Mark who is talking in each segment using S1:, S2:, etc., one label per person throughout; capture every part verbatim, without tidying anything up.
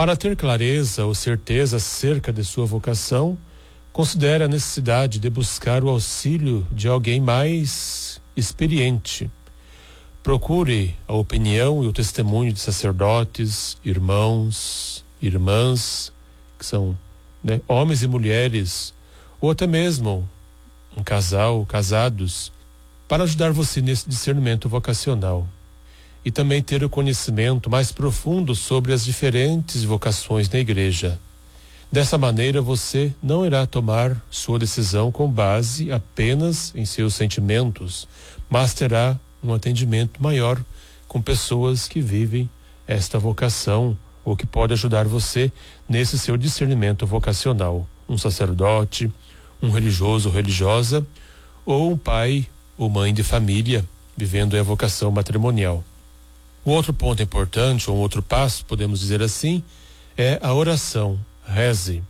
S1: Para ter clareza ou certeza acerca de sua vocação, considere a necessidade de buscar o auxílio de alguém mais experiente. Procure a opinião e o testemunho de sacerdotes, irmãos, irmãs, que são, né, homens e mulheres, ou até mesmo um casal, casados, para ajudar você nesse discernimento vocacional. E também ter o conhecimento mais profundo sobre as diferentes vocações na igreja. Dessa maneira, você não irá tomar sua decisão com base apenas em seus sentimentos, mas terá um atendimento maior com pessoas que vivem esta vocação ou que pode ajudar você nesse seu discernimento vocacional. Um sacerdote, um religioso ou religiosa, ou um pai ou mãe de família vivendo a vocação matrimonial. O outro ponto importante, ou um outro passo, podemos dizer assim, é a oração. Reze.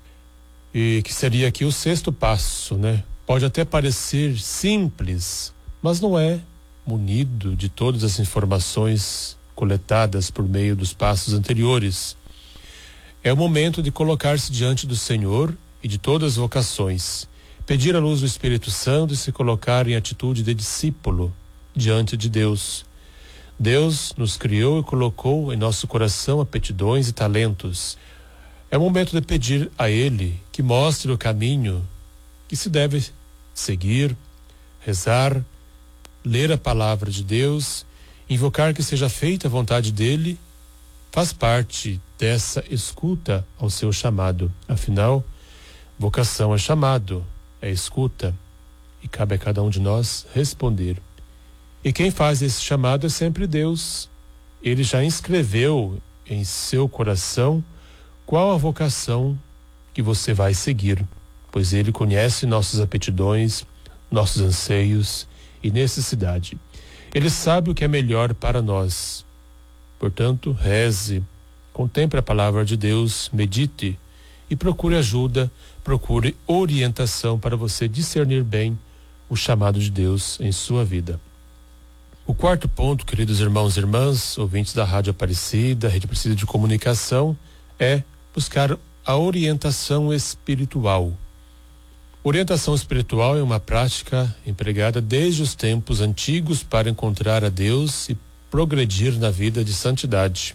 S1: E que seria aqui o sexto passo, né? Pode até parecer simples, mas não é munido de todas as informações coletadas por meio dos passos anteriores. É o momento de colocar-se diante do Senhor e de todas as vocações, pedir a luz do Espírito Santo e se colocar em atitude de discípulo diante de Deus. Deus nos criou e colocou em nosso coração aptidões e talentos. É o momento de pedir a Ele que mostre o caminho que se deve seguir, rezar, ler a palavra de Deus, invocar que seja feita a vontade dEle, faz parte dessa escuta ao seu chamado. Afinal, vocação é chamado, é escuta, e cabe a cada um de nós responder. E quem faz esse chamado é sempre Deus. Ele já inscreveu em seu coração qual a vocação que você vai seguir, pois Ele conhece nossas aptidões, nossos anseios e necessidade. Ele sabe o que é melhor para nós. Portanto, reze, contemple a palavra de Deus, medite e procure ajuda, procure orientação para você discernir bem o chamado de Deus em sua vida. O quarto ponto, queridos irmãos e irmãs, ouvintes da Rádio Aparecida, Rede Aparecida de Comunicação, é buscar a orientação espiritual. Orientação espiritual é uma prática empregada desde os tempos antigos para encontrar a Deus e progredir na vida de santidade.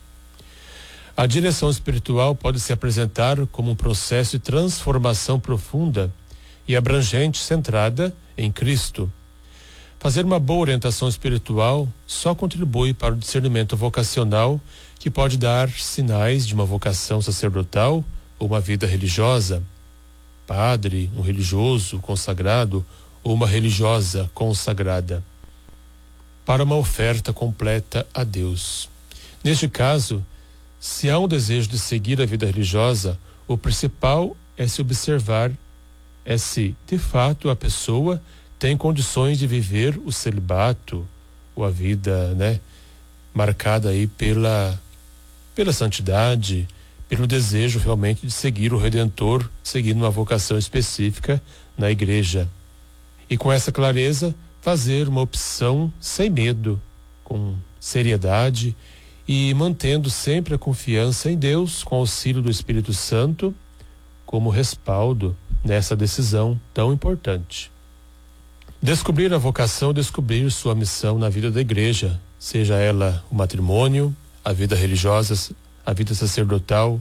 S1: A direção espiritual pode se apresentar como um processo de transformação profunda e abrangente centrada em Cristo. Fazer uma boa orientação espiritual só contribui para o discernimento vocacional, que pode dar sinais de uma vocação sacerdotal ou uma vida religiosa. Padre, um religioso consagrado ou uma religiosa consagrada, para uma oferta completa a Deus. Neste caso, se há um desejo de seguir a vida religiosa, o principal é se observar é se, de fato, a pessoa tem condições de viver o celibato, ou a vida, né, marcada aí pela, pela santidade, pelo desejo realmente de seguir o Redentor, seguindo uma vocação específica na igreja. E com essa clareza, fazer uma opção sem medo, com seriedade e mantendo sempre a confiança em Deus, com auxílio do Espírito Santo, como respaldo nessa decisão tão importante. Descobrir a vocação, descobrir sua missão na vida da igreja, seja ela o matrimônio, a vida religiosa, a vida sacerdotal,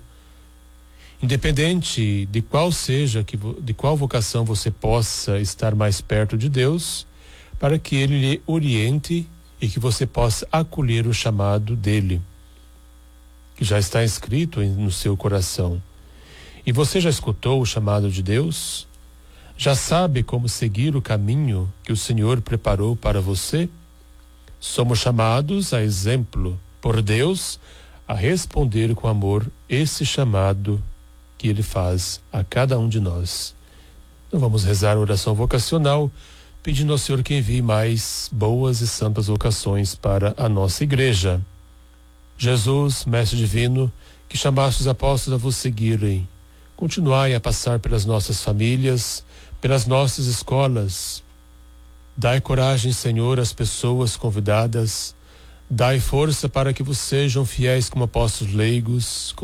S1: independente de qual seja, de qual vocação você possa estar mais perto de Deus, para que Ele lhe oriente e que você possa acolher o chamado dele, que já está escrito no seu coração. E você já escutou o chamado de Deus? Já sabe como seguir o caminho que o Senhor preparou para você? Somos chamados a exemplo por Deus a responder com amor esse chamado que Ele faz a cada um de nós. Então vamos rezar a oração vocacional, pedindo ao Senhor que envie mais boas e santas vocações para a nossa igreja. Jesus, Mestre Divino, que chamaste os apóstolos a vos seguirem, continuai a passar pelas nossas famílias, pelas nossas escolas. Dai coragem, Senhor, às pessoas convidadas. Dai força para que vos sejam fiéis como apóstolos leigos,